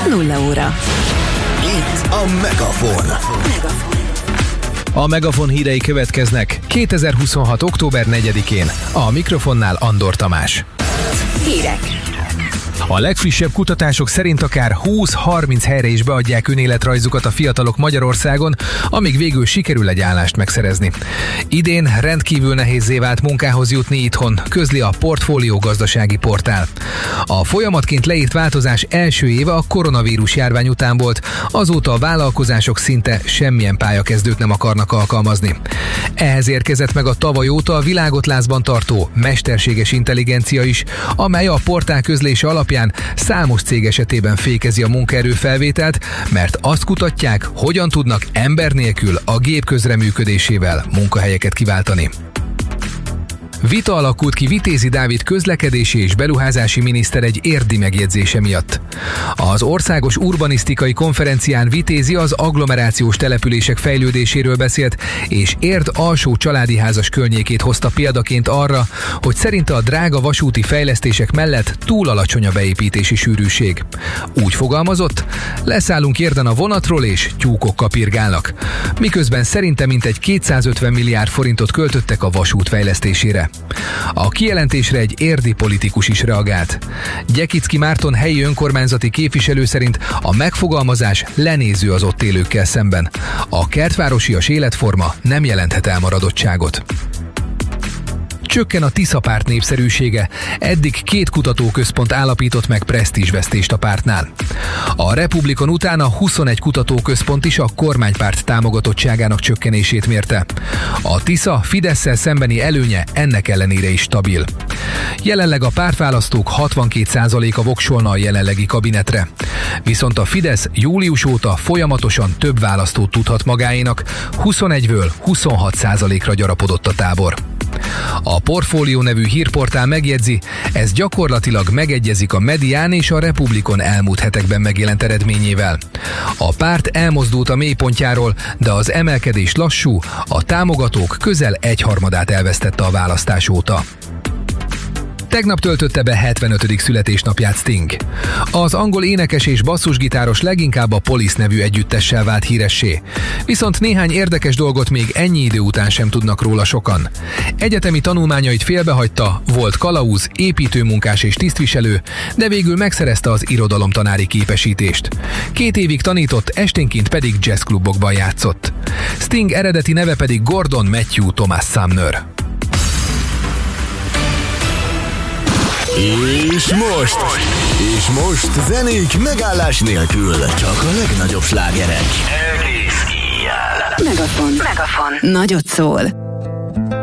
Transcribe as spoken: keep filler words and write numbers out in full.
nulla óra. Itt a Megafon. Megafon. A Megafon hírei következnek kétezer-huszonhat. október negyedikén. A mikrofonnál Andor Tamás. Hírek. A legfrissebb kutatások szerint akár húsz-harminc helyre is beadják önéletrajzukat a fiatalok Magyarországon, amíg végül sikerül egy állást megszerezni. Idén rendkívül nehézzé vált munkához jutni itthon, közli a Portfólió gazdasági portál. A folyamatként leírt változás első éve a koronavírus járvány után volt, azóta a vállalkozások szinte semmilyen pályakezdőt nem akarnak alkalmazni. Ehhez érkezett meg a tavaly óta a világot lázban tartó mesterséges intelligencia is, amely a portál közlése alapján számos cég esetében fékezi a munkaerőfelvételt, mert azt kutatják, hogyan tudnak ember nélkül a gép közreműködésével munkahelyeket kiváltani. Vita alakult ki Vitézi Dávid közlekedési és beruházási miniszter egy érdi megjegyzése miatt. Az Országos Urbanisztikai Konferencián Vitézi az agglomerációs települések fejlődéséről beszélt, és Érd alsó családi házas környékét hozta példaként arra, hogy szerinte a drága vasúti fejlesztések mellett túl alacsony a beépítési sűrűség. Úgy fogalmazott, leszállunk Érden a vonatról és tyúkok kapirgálnak, miközben szerinte mintegy kétszázötven milliárd forintot költöttek a vasút fejlesztésére. A kijelentésre egy érdi politikus is reagált. Gyekicki Márton helyi önkormányzati képviselő szerint a megfogalmazás lenéző az ott élőkkel szemben. A kertvárosias életforma nem jelenthet elmaradottságot. Csökken a Tisza párt népszerűsége, eddig két kutatóközpont állapított meg presztízsvesztést a pártnál. A Republikon után a huszonegy kutatóközpont is a kormánypárt támogatottságának csökkenését mérte. A Tisza Fidesszel szembeni előnye ennek ellenére is stabil. Jelenleg a pártválasztók hatvankét százaléka voksolna a jelenlegi kabinetre. Viszont a Fidesz július óta folyamatosan több választót tudhat magáénak, huszonegyből huszonhat százalékra gyarapodott a tábor. A Portfólió nevű hírportál megjegyzi, ez gyakorlatilag megegyezik a Medián és a Republikon elmúlt hetekben megjelent eredményével. A párt elmozdult a mélypontjáról, de az emelkedés lassú, a támogatók közel egyharmadát elvesztette a választás óta. Tegnap töltötte be hetvenötödik születésnapját Sting. Az angol énekes és basszusgitáros leginkább a Police nevű együttessel vált híressé. Viszont néhány érdekes dolgot még ennyi idő után sem tudnak róla sokan. Egyetemi tanulmányait félbehagyta, volt kalauz, építőmunkás és tisztviselő, de végül megszerezte az irodalomtanári képesítést. Két évig tanított, esténként pedig jazzklubokban játszott. Sting eredeti neve pedig Gordon Matthew Thomas Sumner. És most, és most zenék megállás nélkül, csak a legnagyobb slágerek. Egész éjjel. Megafon. Megafon. Nagyot szól.